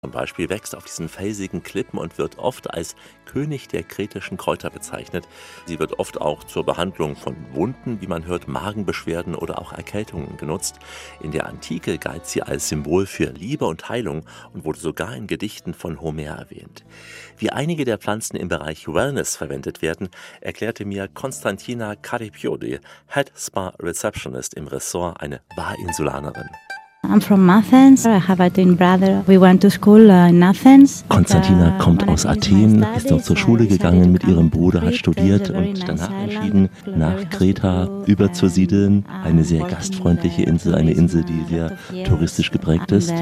Zum Beispiel wächst auf diesen felsigen Klippen und wird oft als König der kretischen Kräuter bezeichnet. Sie wird oft auch zur Behandlung von Wunden, wie man hört, Magenbeschwerden oder auch Erkältungen genutzt. In der Antike galt sie als Symbol für Liebe und Heilung und wurde sogar in Gedichten von Homer erwähnt. Wie einige der Pflanzen im Bereich Wellness verwendet werden, erklärte mir Konstantina Karipiodi, Head Spa Receptionist im Ressort, eine Wahrinsulanerin. I'm from Athens. I have a twin brother. We went to school in Athens. Konstantina kommt aus Athen, ist dort zur Schule gegangen mit ihrem Bruder, hat studiert und danach entschieden, nach Kreta überzusiedeln. Eine sehr gastfreundliche Insel, eine Insel, die sehr touristisch geprägt ist.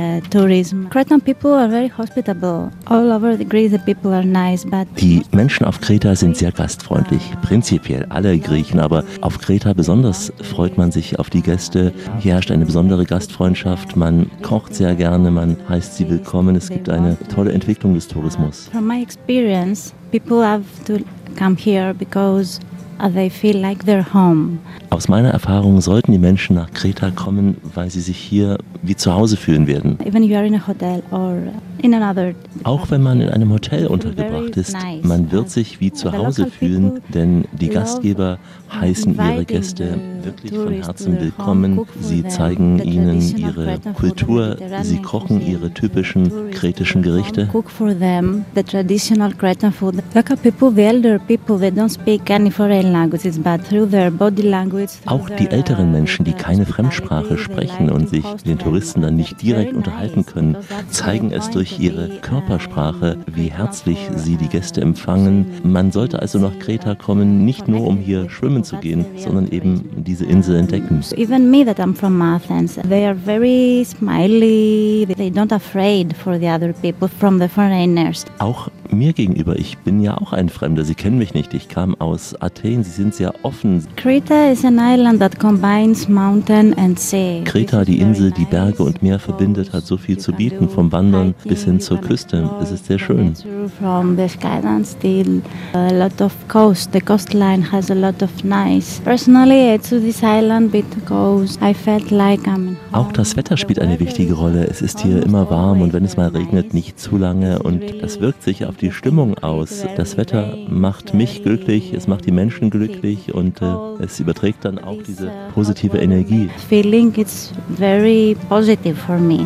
Cretan people are very hospitable. All over Greece the people are nice, but Die Menschen auf Kreta sind sehr gastfreundlich, prinzipiell alle Griechen, aber auf Kreta besonders freut man sich auf die Gäste. Hier herrscht eine besondere Gastfreundschaft. Man kocht sehr gerne, man heißt sie willkommen. Es gibt eine tolle Entwicklung des Tourismus. from my experience, people have to come here because they feel like they're home. Aus meiner Erfahrung sollten die Menschen nach Kreta kommen, weil sie sich hier wie zu Hause fühlen werden. Even if you are in a hotel or in another. Auch wenn man in einem Hotel untergebracht ist, man wird sich wie zu Hause fühlen, denn die Gastgeber heißen ihre Gäste wirklich von Herzen willkommen. Sie zeigen ihnen ihre Kultur, sie kochen ihre typischen kretischen Gerichte. Cook for them the traditional Cretan food. Local people, the elder people, they don't speak any foreign languages, but through their body language. Auch die älteren Menschen, die keine Fremdsprache sprechen und sich mit den Touristen dann nicht direkt unterhalten können, zeigen es durch ihre Körpersprache, wie herzlich sie die Gäste empfangen. Man sollte also nach Kreta kommen, nicht nur um hier schwimmen zu gehen, sondern eben diese Insel entdecken. Even me that I'm from Athens, they are very smiley. They don't afraid for the other people, from the foreigners. Auch mir gegenüber, ich bin ja auch ein Fremder, Sie kennen mich nicht, ich kam aus Athen, Sie sind sehr offen. Creta is an island that combines mountain and sea. Kreta, die Insel, die Berge und Meer verbindet, hat so viel zu bieten, vom Wandern bis hin zur Küste. Es ist sehr schön. From the skyline still a lot of coast. The coastline has a lot of nice. Personally, to this island because I felt like I'm in home. Auch das Wetter spielt eine wichtige Rolle. Es ist hier immer warm und wenn es mal regnet, nicht zu lange und das wirkt sich auf die Stimmung aus. Das Wetter macht mich glücklich, es macht die Menschen glücklich und es überträgt dann auch diese positive Energie. Feeling it's very positive for me.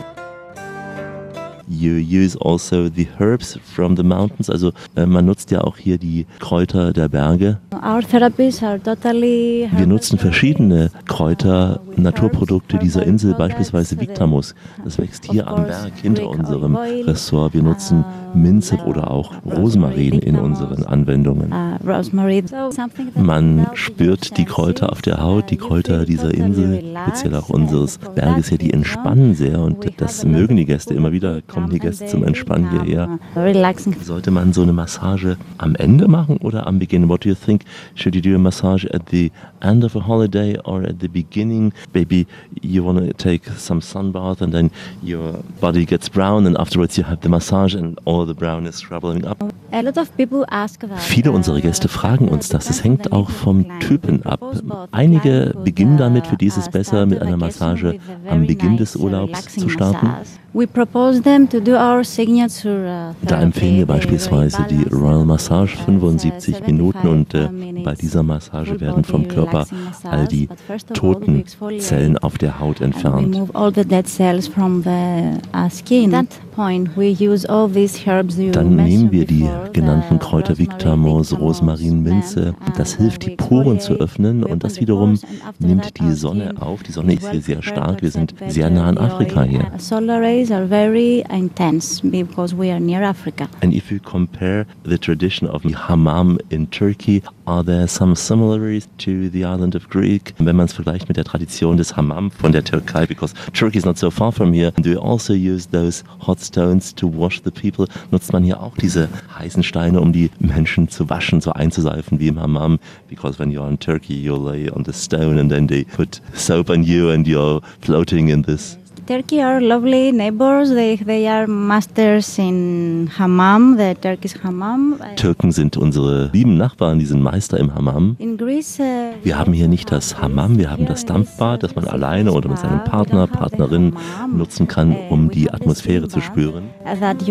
You use also the herbs from the mountains, also man nutzt ja auch hier die Kräuter der Berge. Our therapies are totally. Wir nutzen verschiedene Kräuter, Naturprodukte dieser Insel, beispielsweise Victamus. Das wächst hier am Berg hinter unserem Ressort. Wir nutzen Minze oder auch Rosmarin in unseren Anwendungen. Rosemary. Man spürt die Kräuter auf der Haut, die Kräuter dieser Insel, speziell auch unseres Berges hier, die entspannen sehr und das mögen die Gäste immer wieder. Kommen die Gäste zum Entspannen hierher. Relaxing. Sollte man so eine Massage am Ende machen oder am Beginn? What do you think? Should you do a massage at the end of a holiday or at the beginning? Maybe you want to take some sunbath and then your body gets brown and afterwards you have the massage and all the brown is scrubbing up. A lot of people ask that. Viele unserer Gäste fragen uns das. Es hängt auch vom Typen ab. Einige beginnen damit, für die ist es besser, mit einer Massage am Beginn des Urlaubs zu starten. We propose them to do our signature Da empfehlen wir beispielsweise die Royal Massage, 75 Minuten und bei dieser Massage werden vom Körper all die toten Zellen auf der Haut entfernt. Dann nehmen wir die genannten Kräuter Victamus, Rosmarin, Minze. Das hilft, die Poren zu öffnen und das wiederum nimmt die Sonne auf. Die Sonne ist hier sehr stark, wir sind sehr nah in Afrika hier. Are very intense because we are near Africa. And if you compare the tradition of Hammam in Turkey, are there some similarities to the island of Greek? Wenn man es vergleicht mit der Tradition des Hammam von der Türkei, because Turkey is not so far from here, do you also use those hot stones to wash the people? Nutzt man hier auch diese heißen Steine, um die Menschen zu waschen, so einzuseifen wie im Hammam? Because when you're in Turkey, you lay on the stone and then they put soap on you and you're floating in this. Turkey are lovely neighbors. They are masters in Hammam, the Turkish Hammam. Türken sind unsere lieben Nachbarn, die sind Meister im Hammam. In Greece, wir haben hier nicht das Hammam, wir haben das Dampfbad, das man alleine oder mit seinem Partner, Partnerin nutzen kann, um die Atmosphäre zu spüren. That